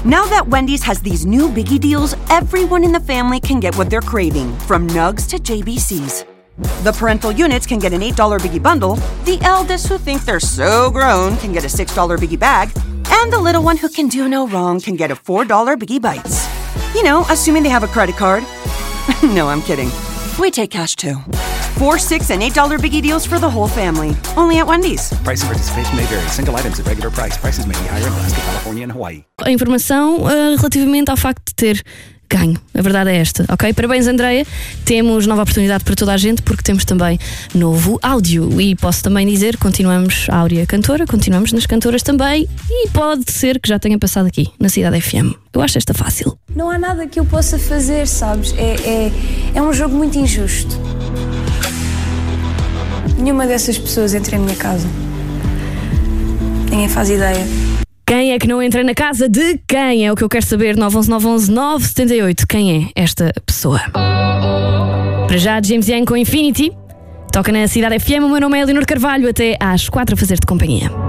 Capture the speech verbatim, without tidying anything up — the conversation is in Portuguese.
Now that Wendy's has these new biggie deals, everyone in the family can get what they're craving, from nugs to J B Cs. The parental units can get an eight dollars biggie bundle, the eldest who think they're so grown can get a six dollars biggie bag, and the little one who can do no wrong can get a four dollars biggie bites. You know, assuming they have a credit card. No, I'm kidding. We take cash too. Four, six, and eight dollars biggie deals for the whole family. Only at Wendy's. Price and participation may vary. Single items at regular price. Prices may be higher in Alaska, California and Hawaii. A informação uh, relativamente ao facto de ter ganho. A verdade é esta, ok? Parabéns, Andreia. Temos nova oportunidade para toda a gente porque temos também novo áudio. E posso também dizer, continuamos a Áurea Cantora, continuamos nas cantoras também e pode ser que já tenha passado aqui, na Cidade F M. Eu acho esta fácil. Não há nada que eu possa fazer, sabes? É, é, é um jogo muito injusto. Nenhuma dessas pessoas entra em minha casa. Ninguém faz ideia. Quem é que não entra na casa de quem? É o que eu quero saber. nove um um nove um um nove sete oito. Quem é esta pessoa? Para já, James Young com Infinity. Toca na Cidade F M. O meu nome é Leonor Carvalho. Até às quatro a fazer-te companhia.